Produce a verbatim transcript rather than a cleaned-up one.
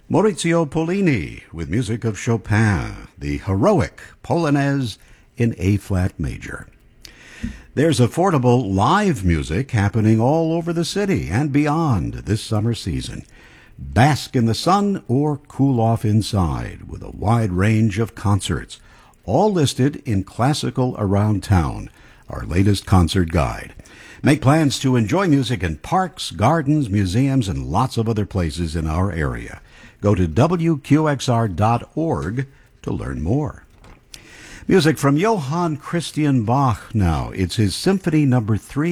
Maurizio Pollini with music of Chopin, the heroic Polonaise in A-flat major. There's affordable live music happening all over the city and beyond this summer season. Bask in the sun or cool off inside with a wide range of concerts, all listed in Classical Around Town, our latest concert guide. Make plans to enjoy music in parks, gardens, museums, and lots of other places in our area. Go to W Q X R dot org to learn more. Music from Johann Christian Bach now. It's his Symphony Number three.